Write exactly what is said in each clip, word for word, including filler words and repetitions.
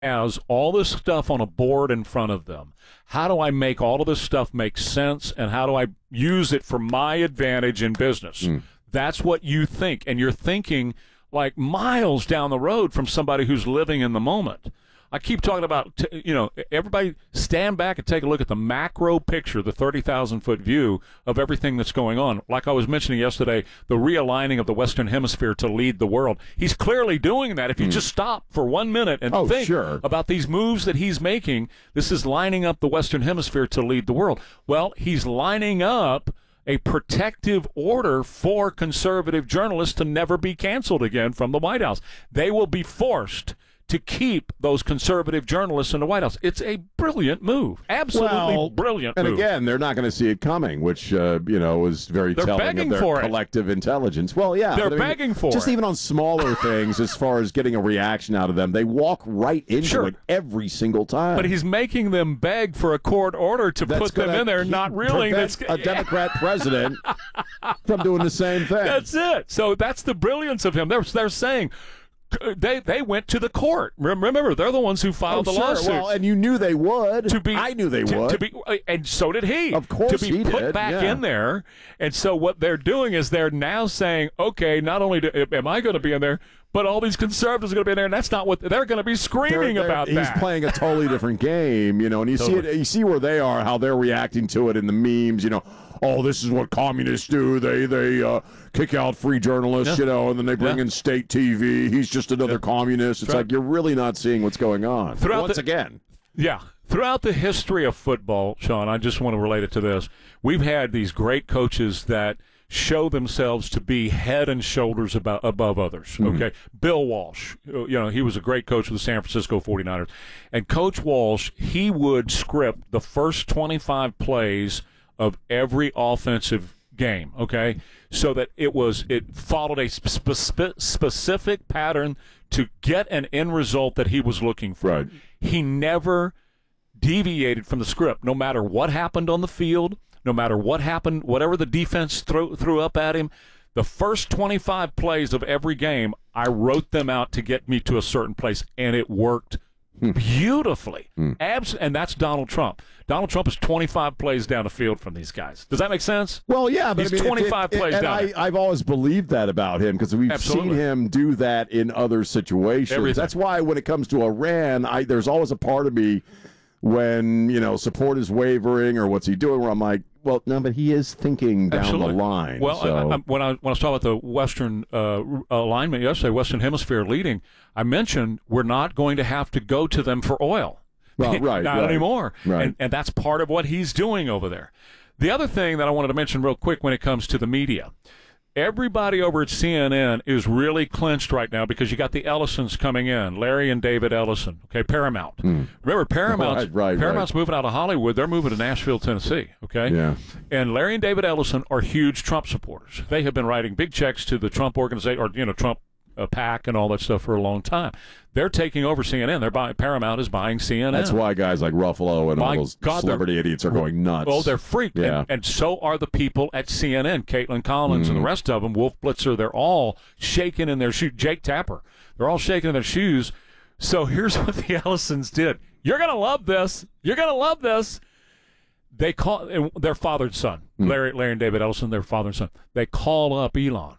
has all this stuff on a board in front of them. How do I make all of this stuff make sense, and how do I use it for my advantage in business? Mm. That's what you think, and you're thinking like miles down the road from somebody who's living in the moment. I keep talking about, t- you know, everybody stand back and take a look at the macro picture, the thirty thousand foot view of everything that's going on. Like I was mentioning yesterday, the realigning of the Western Hemisphere to lead the world. He's clearly doing that. If you mm. just stop for one minute and oh, think sure. about these moves that he's making, this is lining up the Western Hemisphere to lead the world. Well, he's lining up a protective order for conservative journalists to never be canceled again from the White House. They will be forced to keep those conservative journalists in the White House. It's a brilliant move. Absolutely well, brilliant and move. And again, they're not going to see it coming, which, uh, you know, is very they're telling of their collective it. intelligence. Well, yeah. They're but, I mean, begging for just it. even on smaller things, as far as getting a reaction out of them, they walk right into sure. it every single time. But he's making them beg for a court order to that's put them in there, not reeling that's a Democrat president from doing the same thing. That's it. So that's the brilliance of him. They're, they're saying, They they went to the court. Remember, they're the ones who filed oh, the sure. lawsuit. Well, and you knew they would. To be, I knew they to, would. To be, and so did he. Of course, to be he put did. back yeah. in there. And so what they're doing is they're now saying, okay, not only do, am I going to be in there, but all these conservatives are going to be in there, and that's not what they're going to be screaming they're, they're, about. He's that. playing a totally different game, you know. And you totally. see it. You see where they are, how they're reacting to it in the memes, you know. Oh, this is what communists do. They they uh, kick out free journalists, yeah. you know, and then they bring yeah. in state T V. He's just another yeah. communist. It's right. like you're really not seeing what's going on. Throughout Once the, again. Yeah. Throughout the history of football, Sean, I just want to relate it to this. We've had these great coaches that show themselves to be head and shoulders about, above others, okay? Mm-hmm. Bill Walsh, you know, he was a great coach of the San Francisco forty-niners. And Coach Walsh, he would script the first twenty-five plays of every offensive game, okay, so that it was it followed a spe- specific pattern to get an end result that he was looking for. Right. He never deviated from the script, no matter what happened on the field, no matter what happened, whatever the defense threw, threw up at him. The first twenty-five plays of every game, I wrote them out to get me to a certain place, and it worked beautifully. Mm. Abs- and that's Donald Trump. Donald Trump is twenty-five plays down the field from these guys. Does that make sense? Well, yeah. But He's I mean, twenty-five it, it, plays and down I, I've always believed that about him because we've Absolutely. seen him do that in other situations. Everything. That's why when it comes to Iran, I, there's always a part of me when, you know, support is wavering or what's he doing where I'm like, well, no, but he is thinking down Absolutely. the line. Well, so. I, I, when, I, when I was talking about the Western uh, alignment yesterday, Western Hemisphere leading, I mentioned we're not going to have to go to them for oil. Well, right, not right, anymore. Right. And, and that's part of what he's doing over there. The other thing that I wanted to mention real quick when it comes to the media, everybody over at C N N is really clinched right now because you got the Ellisons coming in, Larry and David Ellison, okay, Paramount. Mm. Remember, Paramount's, right, right, Paramount's right. moving out of Hollywood. They're moving to Nashville, Tennessee, okay? Yeah. And Larry and David Ellison are huge Trump supporters. They have been writing big checks to the Trump organization, or, you know, Trump uh, PAC and all that stuff for a long time. They're taking over C N N. They're buying, Paramount is buying C N N. That's why guys like Ruffalo and My all those God, celebrity idiots are going nuts. Oh, they're freaked. Yeah. And, and so are the people at C N N. Caitlin Collins Mm. and the rest of them, Wolf Blitzer, they're all shaking in their shoes. Jake Tapper, they're all shaking in their shoes. So here's what the Ellisons did. You're going to love this. You're going to love this. They call their father and son, mm. Larry, Larry and David Ellison, their father and son. They call up Elon.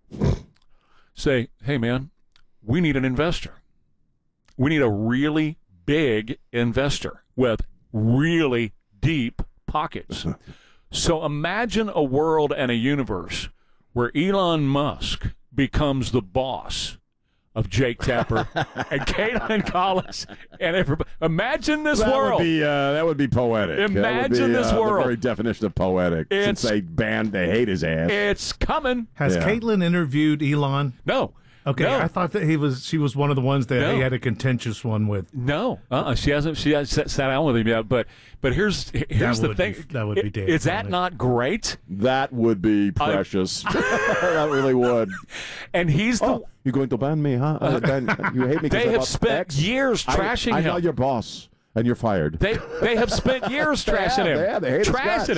Say, hey, man, we need an investor. We need a really big investor with really deep pockets. So imagine a world and a universe where Elon Musk becomes the boss of Jake Tapper and Caitlin Collins and everybody. Imagine this that world. Would be, uh, that would be poetic. Imagine be, this uh, world. The very definition of poetic. It's, since they banned, they hate his ass. It's coming. Has Yeah. Caitlin interviewed Elon? No. Okay, No. I thought that he was. She was one of the ones that No. he had a contentious one with. No, uh-uh. she hasn't. She hasn't sat, sat down with him yet. But but here's here's That the would thing. be- that would be damn Is that funny. not great? That would be precious. that really would. And he's the. Oh, you're going to ban me, huh? Uh, ban, you hate me 'cause They I'm have up spent X? years trashing I, I'm him. not your boss, and you're fired. They they have spent years They trashing have, him, they have. They hate his trashing guts. him,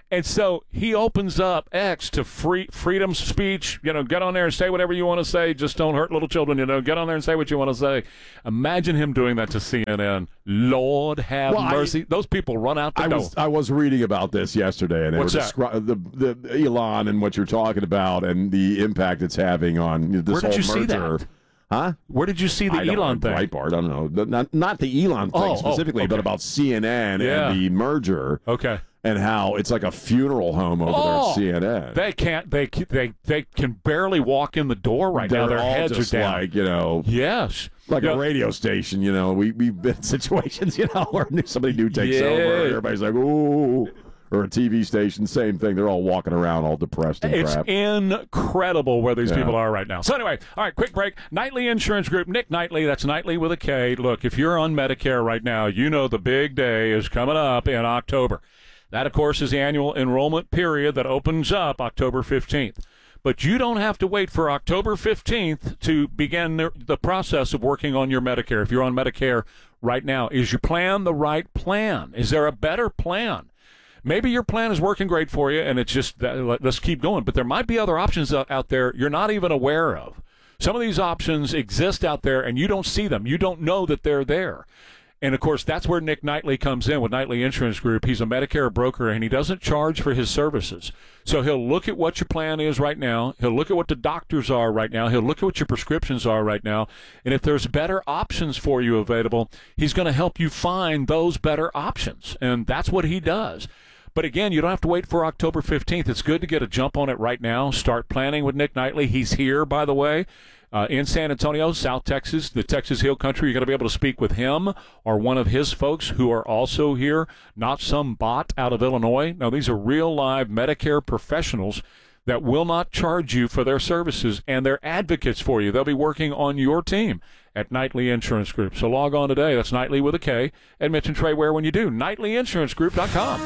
And so he opens up X to free freedom of speech. You know, get on there and say whatever you want to say. Just don't hurt little children. You know, get on there and say what you want to say. Imagine him doing that to C N N. Lord have well, mercy. I, Those people run out the I door. Was, I was reading about this yesterday, and What's they were that? descri- the, the Elon and what you're talking about and the impact it's having on this Where did whole you see merger. that? Huh? Where did you see the I don't Elon know, thing? Breitbart, I don't know. Not, not the Elon thing Oh, specifically, oh, okay. but about C N N Yeah. and the merger. Okay. And how it's like a funeral home over Oh, there at C N N. They can't. They they they can barely walk in the door right They're now. Their all heads just are down. like, you know, Yes. like Yeah. a radio station. You know, we we've been in situations, you know, where somebody new takes Yeah. over, and everybody's like, ooh. Or a T V station, same thing. They're all walking around all depressed and It's crap. incredible where these Yeah. people are right now. So anyway, all right, quick break. Knightley Insurance Group, Nick Knightley, that's Knightley with a K. Look, if you're on Medicare right now, you know the big day is coming up in October. That, of course, is the annual enrollment period that opens up October fifteenth. But you don't have to wait for October fifteenth to begin the, the process of working on your Medicare. If you're on Medicare right now, is your plan the right plan? Is there a better plan? Maybe your plan is working great for you, and it's just, that, let's keep going. But there might be other options out there you're not even aware of. Some of these options exist out there, and you don't see them. You don't know that they're there. And, of course, that's where Nick Knightley comes in with Knightley Insurance Group. He's a Medicare broker, and he doesn't charge for his services. So he'll look at what your plan is right now. He'll look at what the doctors are right now. He'll look at what your prescriptions are right now. And if there's better options for you available, he's going to help you find those better options. And that's what he does. But again, you don't have to wait for October fifteenth. It's good to get a jump on it right now. Start planning with Nick Knightley. He's here, by the way, uh, in San Antonio, South Texas, the Texas Hill Country. You're going to be able to speak with him or one of his folks who are also here, not some bot out of Illinois. No, these are real live Medicare professionals that will not charge you for their services, and they're advocates for you. They'll be working on your team at Knightley Insurance Group. So log on today. That's Knightley with a K. And mention Trey Ware when you do. Knightley Insurance Group dot com.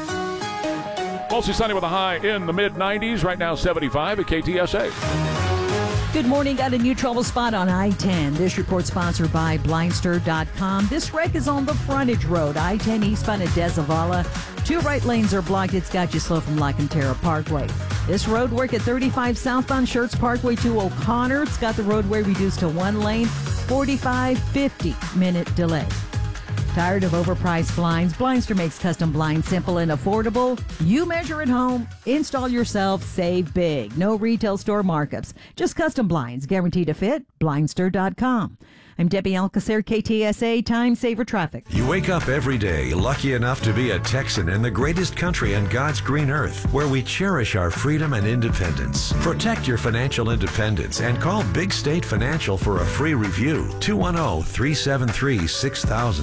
Mostly sunny with a high in the mid nineties. Right now, seventy-five at K T S A. Good morning. Got a new trouble spot on I ten. This report sponsored by Blindster dot com. This wreck is on the frontage road, I ten eastbound at Dezavala. Two right lanes are blocked. It's got you slow from Lacantera Parkway. This road work at thirty-five southbound Schertz Parkway to O'Connor. It's got the roadway reduced to one lane, forty-five, fifty minute delay. Tired of overpriced blinds? Blindster makes custom blinds simple and affordable. You measure at home, install yourself, save big. No retail store markups. Just custom blinds guaranteed to fit. Blindster dot com. I'm Debbie Alcacer, K T S A Time Saver Traffic. You wake up every day lucky enough to be a Texan in the greatest country on God's green earth, where we cherish our freedom and independence. Protect your financial independence and call Big State Financial for a free review. two one zero, three seven three, six thousand.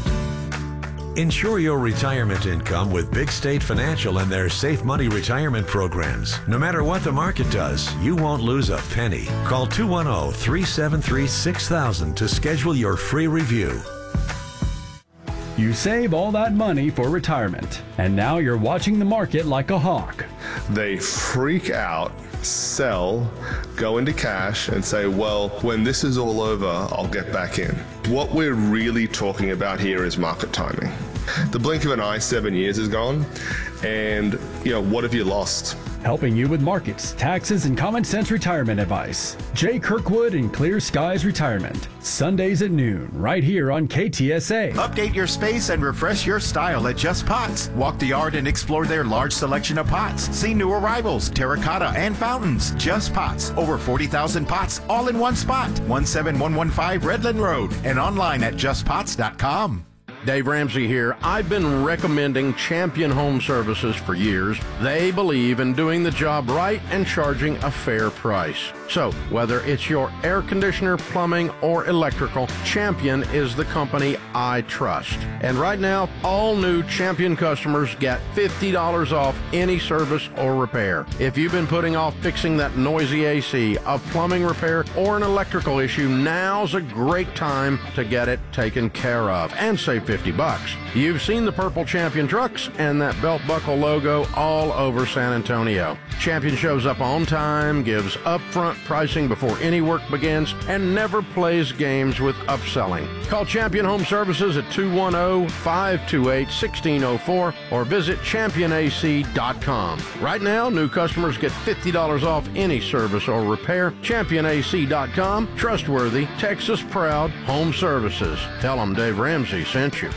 Ensure your retirement income with Big State Financial and their Safe Money retirement programs. No matter what the market does, you won't lose a penny. Call two one zero, three seven three, six thousand to schedule your free review. You save all that money for retirement, and now you're watching the market like a hawk. They freak out, sell, go into cash, and say, well, when this is all over, I'll get back in. What we're really talking about here is market timing. The blink of an eye, seven years is gone, and, you know, what have you lost? Helping you with markets, taxes, and common sense retirement advice. Jay Kirkwood and Clear Skies Retirement. Sundays at noon, right here on K T S A. Update your space and refresh your style at Just Pots. Walk the yard and explore their large selection of pots. See new arrivals, terracotta, and fountains. Just Pots. Over forty thousand pots, all in one spot. one seven one one five Redland Road and online at just pots dot com. Dave Ramsey here. I've been recommending Champion Home Services for years. They believe in doing the job right and charging a fair price. So, whether it's your air conditioner, plumbing, or electrical, Champion is the company I trust. And right now, all new Champion customers get fifty dollars off any service or repair. If you've been putting off fixing that noisy A C, a plumbing repair, or an electrical issue, now's a great time to get it taken care of and save fifty bucks. You've seen the purple Champion trucks and that belt buckle logo all over San Antonio. Champion shows up on time, gives upfront pricing before any work begins, and never plays games with upselling. Call Champion Home Services at two one zero, five two eight, one six zero four or visit champion a c dot com. Right now, new customers get fifty dollars off any service or repair. champion a c dot com. Trustworthy, Texas proud home services. Tell them Dave Ramsey sent you.